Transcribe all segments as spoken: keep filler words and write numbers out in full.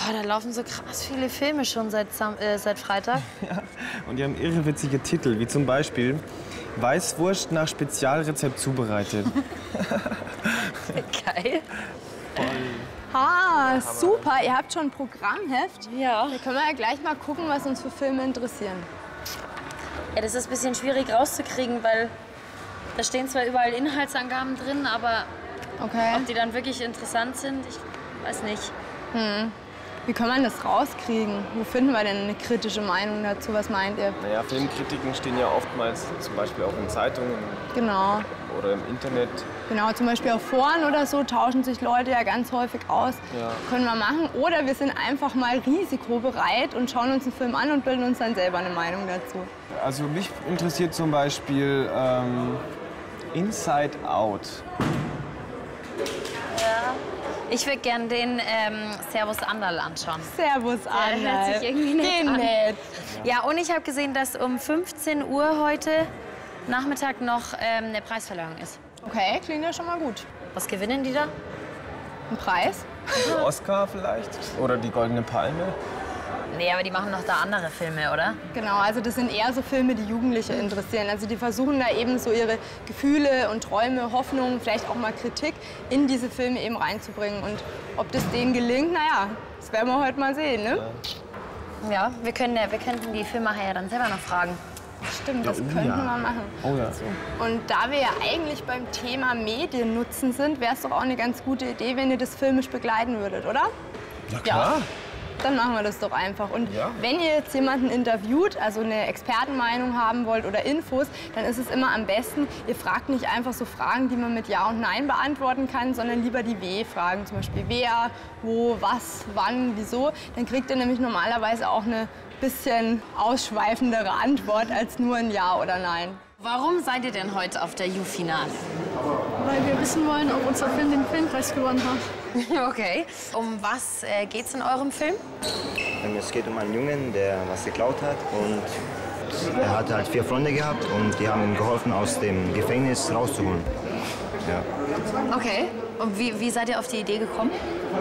Boah, da laufen so krass viele Filme schon seit, Sam äh, seit Freitag. Ja, und die haben irre witzige Titel, wie zum Beispiel Weißwurst nach Spezialrezept zubereitet. Geil. Ah, super. Ihr habt schon ein Programmheft? Ja. Da können wir ja gleich mal gucken, was uns für Filme interessieren. Ja, das ist ein bisschen schwierig rauszukriegen, weil da stehen zwar überall Inhaltsangaben drin, aber Okay. ob die dann wirklich interessant sind, ich weiß nicht. Hm. Wie kann man das rauskriegen? Wo finden wir denn eine kritische Meinung dazu? Was meint ihr? Naja, Filmkritiken stehen ja oftmals zum Beispiel auch in Zeitungen Genau. oder im Internet. Genau, zum Beispiel auf Foren oder so tauschen sich Leute ja ganz häufig aus. Ja. Können wir machen. Oder wir sind einfach mal risikobereit und schauen uns einen Film an und bilden uns dann selber eine Meinung dazu. Also mich interessiert zum Beispiel ähm, Inside Out. Ich würde gern den ähm, Servus Anderl anschauen. Servus, Der Anna. hört sich irgendwie nett Den an. nett. Ja, und ich habe gesehen, dass um fünfzehn Uhr heute Nachmittag noch ähm, eine Preisverleihung ist. Okay, klingt ja schon mal gut. Was gewinnen die da? Ein Preis? Oscar vielleicht? Oder die Goldene Palme? Nee, aber die machen doch da andere Filme, oder? Genau, also das sind eher so Filme, die Jugendliche interessieren. Also die versuchen da eben so ihre Gefühle und Träume, Hoffnungen, vielleicht auch mal Kritik in diese Filme eben reinzubringen. Und ob das denen gelingt, naja, das werden wir heute mal sehen, ne? Ja, wir, können, ja- wir könnten die Filmemacher ja dann selber noch fragen. Stimmt, das oh könnten ja. wir machen. Oh ja. Und da wir ja eigentlich beim Thema Mediennutzen sind, wäre es doch auch eine ganz gute Idee, wenn ihr das filmisch begleiten würdet, oder? Na klar. Dann machen wir das doch einfach. Und Ja. wenn ihr jetzt jemanden interviewt, also eine Expertenmeinung haben wollt oder Infos, dann ist es immer am besten, ihr fragt nicht einfach so Fragen, die man mit Ja und Nein beantworten kann, sondern lieber die W-Fragen. Zum Beispiel wer, wo, was, wann, wieso. Dann kriegt ihr nämlich normalerweise auch eine bisschen ausschweifendere Antwort als nur ein Ja oder Nein. Warum seid ihr denn heute auf der U-Finale? Weil wir wissen wollen, ob unser Film den Filmpreis gewonnen hat. Okay. Um was äh, geht's in eurem Film? Es geht um einen Jungen, der was geklaut hat und er hatte halt vier Freunde gehabt und die haben ihm geholfen, aus dem Gefängnis rauszuholen. Ja. Okay. Und wie, wie seid ihr auf die Idee gekommen?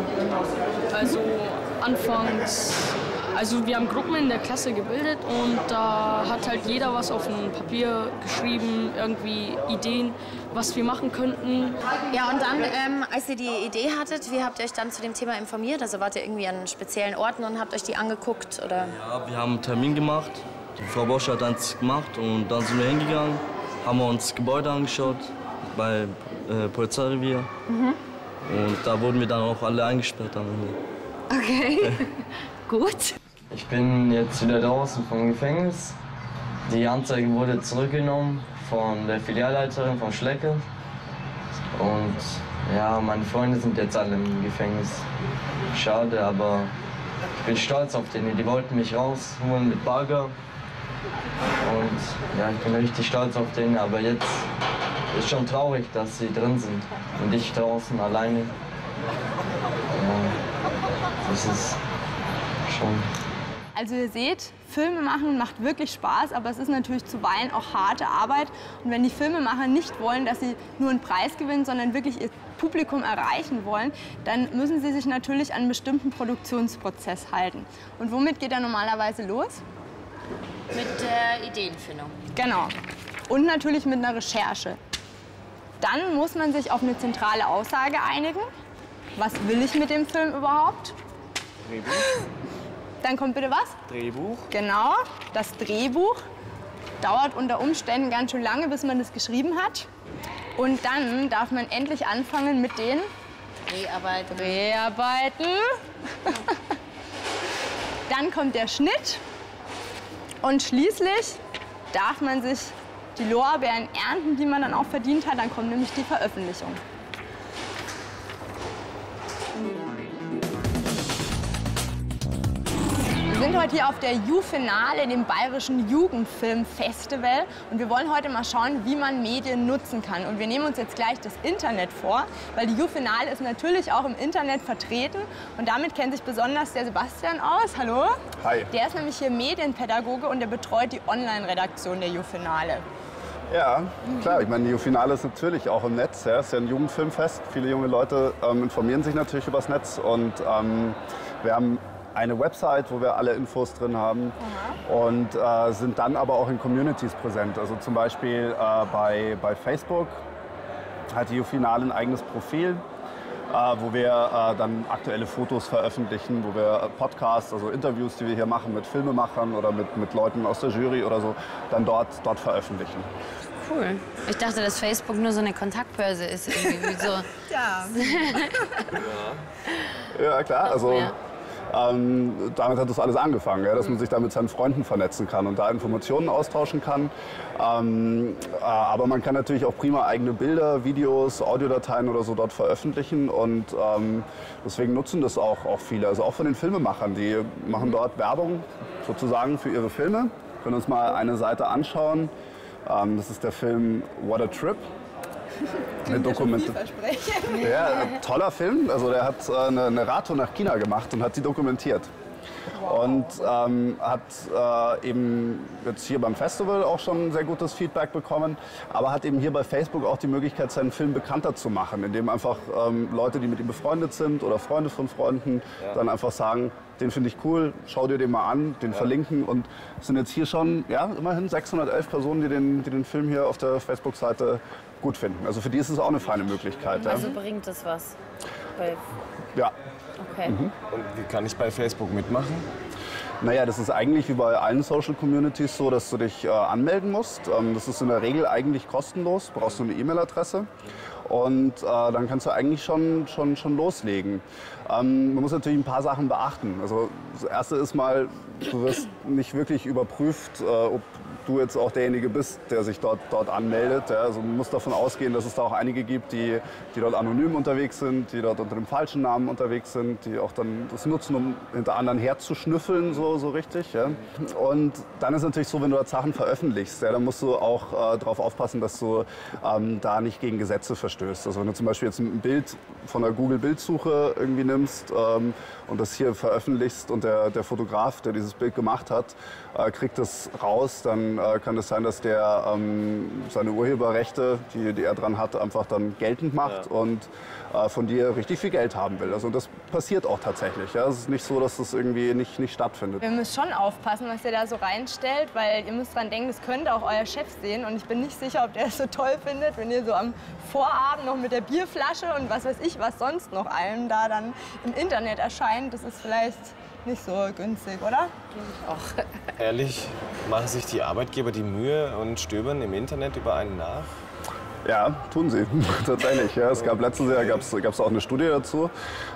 Also anfangs, also wir haben Gruppen in der Klasse gebildet und da hat halt jeder was auf ein Papier geschrieben, irgendwie Ideen, was wir machen könnten. Ja, und dann, ähm, als ihr die Idee hattet, wie habt ihr euch dann zu dem Thema informiert? Also wart ihr irgendwie an speziellen Orten und habt euch die angeguckt? Oder? Ja, wir haben einen Termin gemacht. Die Frau Bosch hat eins gemacht und dann sind wir hingegangen, haben wir uns Gebäude angeschaut bei äh, Polizeirevier. Mhm. Und da wurden wir dann auch alle eingesperrt am Ende. Okay. Gut. Ich bin jetzt wieder draußen vom Gefängnis. Die Anzeige wurde zurückgenommen von der Filialleiterin von Schlecke. Und ja, meine Freunde sind jetzt alle im Gefängnis. Schade, aber ich bin stolz auf denen. Die wollten mich rausholen mit Bagger. Und ja, ich bin richtig stolz auf denen. Aber jetzt ist schon traurig, dass sie drin sind und ich draußen alleine. Ja, das ist schon. Also ihr seht, Filme machen macht wirklich Spaß, aber es ist natürlich zuweilen auch harte Arbeit. Und wenn die Filmemacher nicht wollen, dass sie nur einen Preis gewinnen, sondern wirklich ihr Publikum erreichen wollen, dann müssen sie sich natürlich an einen bestimmten Produktionsprozess halten. Und womit geht er normalerweise los? Mit der Ideenfindung. Genau. Und natürlich mit einer Recherche. Dann muss man sich auf eine zentrale Aussage einigen. Was will ich mit dem Film überhaupt? Drehbuch. Dann kommt bitte was? Drehbuch. Genau, das Drehbuch. Dauert unter Umständen ganz schön lange, bis man das geschrieben hat. Und dann darf man endlich anfangen mit den Dreharbeiten. Dreharbeiten. Dann kommt der Schnitt. Und schließlich darf man sich die Lorbeeren ernten, die man dann auch verdient hat. Dann kommt nämlich die Veröffentlichung. Wir sind heute hier auf der U-Finale, dem Bayerischen Jugendfilmfestival. Und wir wollen heute mal schauen, wie man Medien nutzen kann. Und wir nehmen uns jetzt gleich das Internet vor, weil die U-Finale ist natürlich auch im Internet vertreten. Und damit kennt sich besonders der Sebastian aus. Hallo. Hi. Der ist nämlich hier Medienpädagoge und der betreut die Online-Redaktion der U-Finale. Ja, klar. Ich meine, die U-Finale ist natürlich auch im Netz. Ja. Es ist ja ein Jugendfilmfest. Viele junge Leute ähm, informieren sich natürlich übers Netz. Und ähm, wir haben eine Website, wo wir alle Infos drin haben. Aha. Und äh, sind dann aber auch in Communities präsent. Also zum Beispiel äh, bei, bei Facebook hat die Finale ein eigenes Profil, äh, wo wir äh, dann aktuelle Fotos veröffentlichen, wo wir Podcasts, also Interviews, die wir hier machen mit Filmemachern oder mit, mit Leuten aus der Jury oder so, dann dort, dort veröffentlichen. Cool. Ich dachte, dass Facebook nur so eine Kontaktbörse ist. Irgendwie so. Ja. Ja, klar. Also, ja. Ähm, damit hat das alles angefangen, ja, dass man sich da mit seinen Freunden vernetzen kann und da Informationen austauschen kann. Ähm, äh, aber man kann natürlich auch prima eigene Bilder, Videos, Audiodateien oder so dort veröffentlichen und ähm, deswegen nutzen das auch, auch viele. Also auch von den Filmemachern, die machen dort Werbung sozusagen für ihre Filme. Wir können uns mal eine Seite anschauen. Ähm, das ist der Film What a Trip. Eine Dokumentation. Ja, toller Film. Also der hat äh, eine, eine Radtour nach China gemacht und hat die dokumentiert. Wow. Und ähm, hat äh, eben jetzt hier beim Festival auch schon sehr gutes Feedback bekommen, aber hat eben hier bei Facebook auch die Möglichkeit, seinen Film bekannter zu machen, indem einfach ähm, Leute, die mit ihm befreundet sind oder Freunde von Freunden, ja. dann einfach sagen, den finde ich cool, schau dir den mal an, den ja. verlinken. Und es sind jetzt hier schon ja, immerhin sechshundertelf Personen, die den, die den Film hier auf der Facebook-Seite gut finden. Also für die ist es auch eine feine Möglichkeit. Also ja. bringt das was? Bei ja. Okay. Mhm. Und wie kann ich bei Facebook mitmachen? Naja, das ist eigentlich wie bei allen Social Communities so, dass du dich äh, anmelden musst. Ähm, das ist in der Regel eigentlich kostenlos, du brauchst nur eine E-Mail-Adresse. Und äh, dann kannst du eigentlich schon, schon, schon loslegen. Ähm, man muss natürlich ein paar Sachen beachten. Also das Erste ist mal, du wirst nicht wirklich überprüft, äh, ob du jetzt auch derjenige bist, der sich dort, dort anmeldet. Ja. Also man muss davon ausgehen, dass es da auch einige gibt, die, die dort anonym unterwegs sind, die dort unter dem falschen Namen unterwegs sind, die auch dann das nutzen, um hinter anderen herzuschnüffeln, so, so richtig. Ja. Und dann ist es natürlich so, wenn du dort Sachen veröffentlichst, ja, dann musst du auch äh, darauf aufpassen, dass du ähm, da nicht gegen Gesetze verstößt. Also wenn du zum Beispiel jetzt ein Bild von der Google-Bildsuche irgendwie nimmst ähm, und das hier veröffentlichst und der, der Fotograf, der dieses Bild gemacht hat, äh, kriegt das raus, dann äh, kann es sein, dass der ähm, seine Urheberrechte, die, die er dran hat, einfach dann geltend macht ja. und äh, von dir richtig viel Geld haben will. Also das passiert auch tatsächlich. Ja? Es ist nicht so, dass das irgendwie nicht, nicht stattfindet. Wir müssen schon aufpassen, was ihr da so reinstellt, weil ihr müsst dran denken, das könnte auch euer Chef sehen und ich bin nicht sicher, ob der es so toll findet, wenn ihr so am Vorabend noch mit der Bierflasche und was weiß ich, was sonst noch allem da dann im Internet erscheint. Das ist vielleicht nicht so günstig, oder? Auch. Ehrlich, machen sich die Arbeitgeber die Mühe und stöbern im Internet über einen nach? Ja, tun sie, tatsächlich. Ja. Es gab letztes Jahr gab's, gab's auch eine Studie dazu.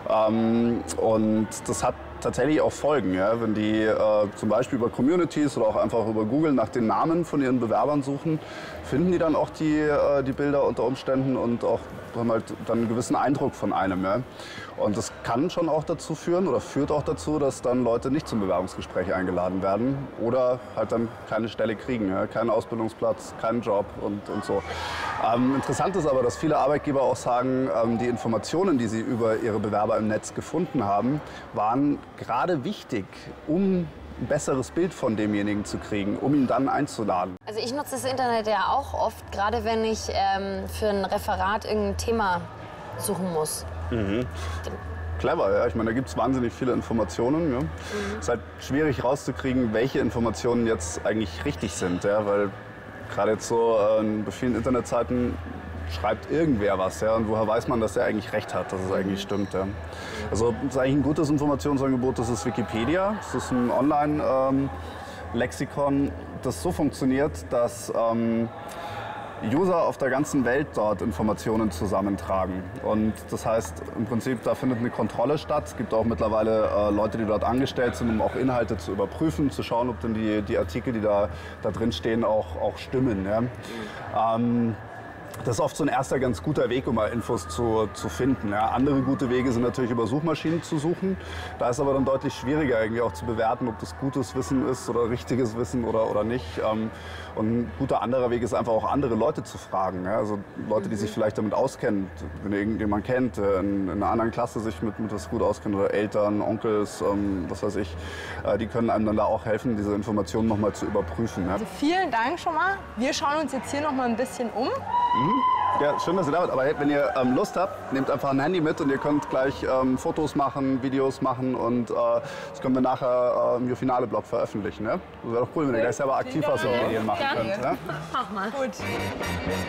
Ähm, und das hat tatsächlich auch Folgen. Ja. Wenn die äh, zum Beispiel über Communities oder auch einfach über Google nach den Namen von ihren Bewerbern suchen, finden die dann auch die, äh, die Bilder unter Umständen und auch haben halt dann einen gewissen Eindruck von einem. Ja. Und das kann schon auch dazu führen oder führt auch dazu, dass dann Leute nicht zum Bewerbungsgespräch eingeladen werden oder halt dann keine Stelle kriegen, ja, keinen Ausbildungsplatz, keinen Job und, und so. Ähm, interessant ist aber, dass viele Arbeitgeber auch sagen, ähm, die Informationen, die sie über ihre Bewerber im Netz gefunden haben, waren gerade wichtig, um ein besseres Bild von demjenigen zu kriegen, um ihn dann einzuladen. Also ich nutze das Internet ja auch oft, gerade wenn ich ähm, für ein Referat irgendein Thema suchen muss. Mhm. Clever, ja. Ich meine, da gibt es wahnsinnig viele Informationen. Ja. Mhm. Es ist halt schwierig rauszukriegen, welche Informationen jetzt eigentlich richtig sind, ja, weil gerade jetzt so äh, bei vielen Internetseiten schreibt irgendwer was, ja, und woher weiß man, dass er eigentlich recht hat, dass es eigentlich stimmt. Ja. Also das ist eigentlich ein gutes Informationsangebot, das ist Wikipedia. Das ist ein Online-Lexikon, ähm, das so funktioniert, dass ähm, User auf der ganzen Welt dort Informationen zusammentragen. Und das heißt, im Prinzip, da findet eine Kontrolle statt. Es gibt auch mittlerweile äh, Leute, die dort angestellt sind, um auch Inhalte zu überprüfen, zu schauen, ob denn die, die Artikel, die da, da drin stehen, auch, auch stimmen. Ja. Mhm. Ähm, Das ist oft so ein erster ganz guter Weg, um mal Infos zu, zu finden. Ja. Andere gute Wege sind natürlich über Suchmaschinen zu suchen. Da ist aber dann deutlich schwieriger, irgendwie auch zu bewerten, ob das gutes Wissen ist oder richtiges Wissen oder, oder nicht. Und ein guter anderer Weg ist einfach auch andere Leute zu fragen. Ja. Also Leute, die sich vielleicht damit auskennen. Wenn ihr irgendjemand kennt, in, in einer anderen Klasse sich mit, mit was gut auskennt oder Eltern, Onkels, ähm, was weiß ich, die können einem dann da auch helfen, diese Informationen nochmal zu überprüfen. Ja. Also vielen Dank schon mal. Wir schauen uns jetzt hier noch mal ein bisschen um. Mhm. Ja, schön, dass ihr da seid. Aber hey, wenn ihr ähm, Lust habt, nehmt einfach ein Handy mit und ihr könnt gleich ähm, Fotos machen, Videos machen und äh, das können wir nachher äh, im Finale-Blog veröffentlichen. Ne? Das wäre doch cool, wenn ihr gleich selber aktiv was in den Medien machen könnt. Ne? Mach mal. Gut.